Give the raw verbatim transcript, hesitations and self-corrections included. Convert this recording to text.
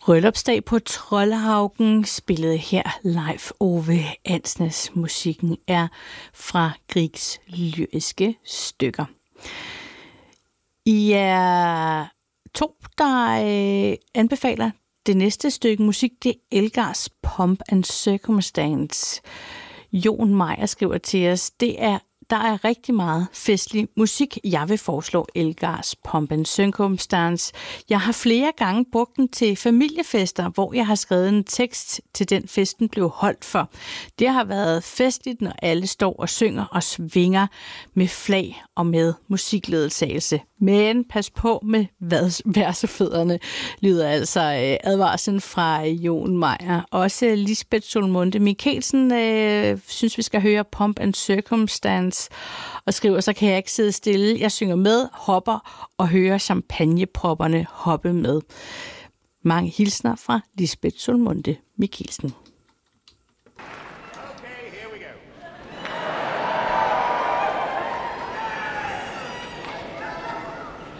Bryllupsdag på Troldhaugen spillede her live Ove Ansnes. Musikken er fra Griegs lyriske stykker. I er to, der øh, anbefaler det næste stykke musik. Det er Elgars Pomp and Circumstance. Jon Meyer skriver til os, det er Der er rigtig meget festlig musik. Jeg vil foreslå Elgars Pomp and Circumstance. Jeg har flere gange brugt den til familiefester, hvor jeg har skrevet en tekst til den festen blev holdt for. Det har været festligt, når alle står og synger og svinger med flag og med musikledsagelse. Men pas på med versefødderne, lyder altså advarslen fra Jon Meyer. Også Lisbeth Solmunde Mikkelsen øh, synes, vi skal høre Pomp and Circumstance og skriver, så kan jeg ikke sidde stille. Jeg synger med, hopper og hører champagnepropperne hoppe med. Mange hilsner fra Lisbeth Solmunde Mikkelsen.